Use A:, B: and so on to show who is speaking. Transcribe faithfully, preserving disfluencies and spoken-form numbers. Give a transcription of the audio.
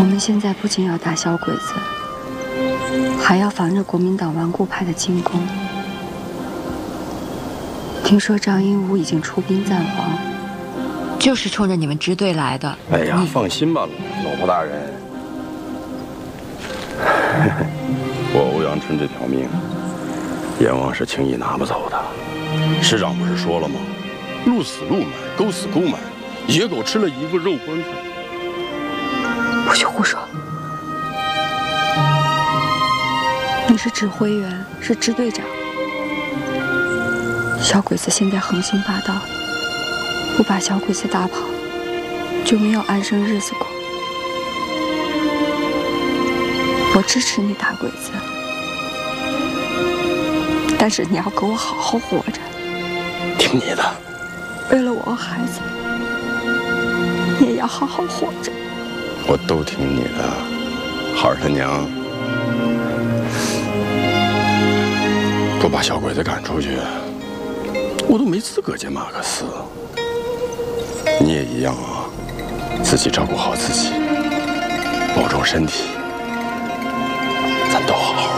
A: 我们现在不仅要打小鬼子，还要防着国民党顽固派的进攻。听说张英武已经出兵暂黄，
B: 就是冲着你们支队来的。
C: 哎呀，放心吧，老婆大人，我欧阳春这条命，阎王是轻易拿不走的。师长不是说了吗？鹿死鹿埋，狗死狗埋，野狗吃了一个肉棺材。
A: 不许胡说！你是指挥员，是支队长。小鬼子现在横行霸道，不把小鬼子打跑，就没有安生日子过。我支持你打鬼子，但是你要给我好好活着。
C: 听你的。
A: 为了我和孩子，你也要好好活着。
C: 我都听你的，孩儿他娘。不把小鬼子赶出去，我都没资格见马克思。你也一样啊，自己照顾好自己，保重身体，咱都好好。